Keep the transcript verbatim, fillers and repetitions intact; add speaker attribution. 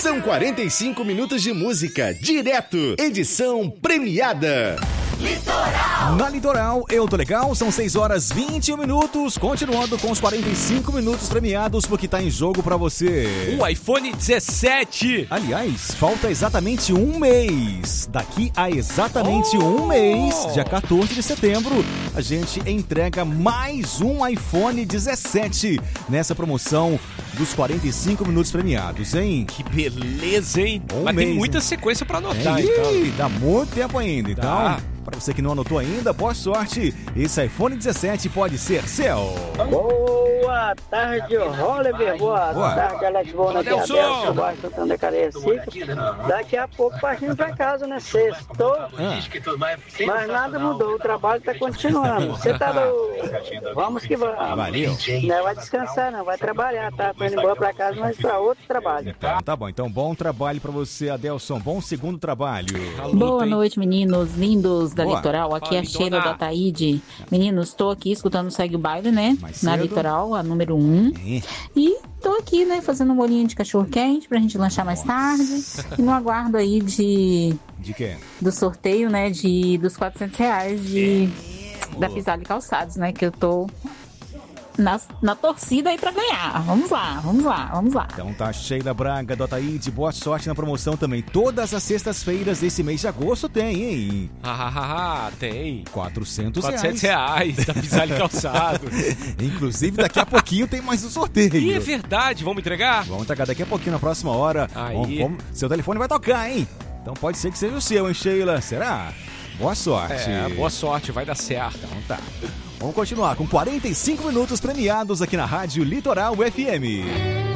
Speaker 1: São quarenta e cinco minutos de música, direto, edição premiada.
Speaker 2: Litoral. Na Litoral, eu tô legal, são seis horas e vinte e um minutos, continuando com os quarenta e cinco minutos premiados, porque tá em jogo pra você.
Speaker 3: O iPhone dezessete.
Speaker 2: Aliás, falta exatamente um mês. Daqui a exatamente oh. um mês, dia quatorze de setembro, a gente entrega mais um iPhone dezessete nessa promoção dos quarenta e cinco minutos premiados, hein?
Speaker 3: Que beleza, hein?
Speaker 2: Um
Speaker 3: Mas
Speaker 2: mês,
Speaker 3: tem muita
Speaker 2: hein?
Speaker 3: sequência pra anotar,
Speaker 2: é,
Speaker 3: então.
Speaker 2: Dá muito tempo ainda, então...
Speaker 3: Dá.
Speaker 2: Para você que não anotou ainda, boa sorte. Esse iPhone dezessete pode ser seu.
Speaker 4: Boa tarde, Oliver. Boa,
Speaker 2: Boa.
Speaker 4: tarde, Alex Bona. Aqui é
Speaker 3: Adelson.
Speaker 4: Adelson, Baixo da Carecica. Daqui a pouco partindo pra casa, né? Sextou.
Speaker 2: Ah.
Speaker 4: Mas nada mudou, o trabalho tá continuando. Você tá do... Vamos que vamos.
Speaker 2: Valeu.
Speaker 4: Não vai descansar, não. Vai trabalhar, tá? Tô indo embora pra casa, mas pra outro trabalho.
Speaker 2: Então, tá bom. Então, bom trabalho para você, Adelson. Bom segundo trabalho.
Speaker 5: Boa noite, meninos lindos da
Speaker 2: Boa.
Speaker 5: Litoral. Aqui
Speaker 3: Fala,
Speaker 5: é a Sheila
Speaker 3: lindona.
Speaker 5: da Taíde. Meninos, estou aqui escutando o Segue o Baile, né?
Speaker 2: Mais
Speaker 5: Na
Speaker 2: cedo.
Speaker 5: Litoral, a número um.
Speaker 2: É.
Speaker 5: E tô aqui, né, fazendo um bolinho de cachorro quente pra gente lanchar mais tarde. E no aguardo aí de
Speaker 2: De quê?
Speaker 5: do sorteio, né, de dos quatrocentos reais de da Pisale Calçados, né, que eu tô na, na torcida aí pra ganhar. Vamos lá, vamos lá, vamos lá.
Speaker 2: Então tá, Sheila Braga, do Ataíde, boa sorte na promoção também. Todas as sextas-feiras desse mês de agosto tem, hein?
Speaker 3: Ah, tem.
Speaker 2: quatrocentos
Speaker 3: quatrocentos
Speaker 2: reais.
Speaker 3: reais da Pisale Calçado.
Speaker 2: Inclusive, daqui a pouquinho tem mais um sorteio.
Speaker 3: E é verdade, vamos entregar?
Speaker 2: Vamos entregar daqui a pouquinho, na próxima hora.
Speaker 3: Aí.
Speaker 2: Vamos, vamos- seu telefone vai tocar, hein? Então pode ser que seja o seu, hein, Sheila? Será? Boa sorte.
Speaker 3: É, boa sorte, vai dar certo.
Speaker 2: Então tá. Vamos continuar com quarenta e cinco minutos premiados aqui na Rádio Litoral F M.